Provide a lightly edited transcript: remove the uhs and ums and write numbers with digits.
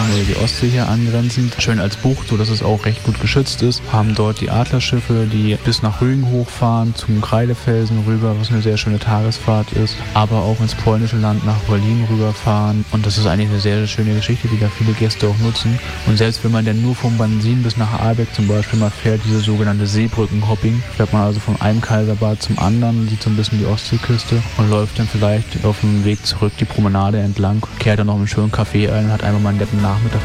die Ostsee hier angrenzend. Schön als Bucht, sodass es auch recht gut geschützt ist. Haben dort die Adlerschiffe, die bis nach Rügen hochfahren, zum Kreidefelsen rüber, was eine sehr schöne Tagesfahrt ist. Aber auch ins polnische Land nach Berlin rüberfahren. Und das ist eigentlich eine sehr schöne Geschichte, die da viele Gäste auch nutzen. Und selbst wenn man dann nur vom Bansin bis nach Ahlbeck zum Beispiel mal fährt, diese sogenannte Seebrückenhopping, fährt man also von einem Kaiserbad zum anderen, sieht so ein bisschen die Ostseeküste und läuft dann vielleicht auf dem Weg zurück die Promenade entlang, kehrt dann noch einen schönen Café ein und hat einfach mal einen netten Nachmittag